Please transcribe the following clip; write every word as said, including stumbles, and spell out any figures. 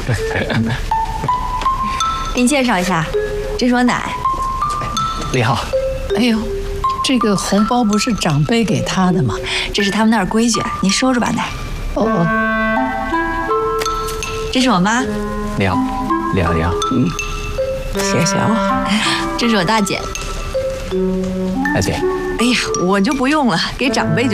给你介绍一下，这是我奶。 你好。 哎呦，这个红包不是长辈给他的吗？ 这是他们那儿规矩，你收着吧，奶。 哦。 这是我妈。 你好，你好，你好。 嗯，谢谢啊。 这是我大姐。 大姐。 哎呀，我就不用了，给长辈就。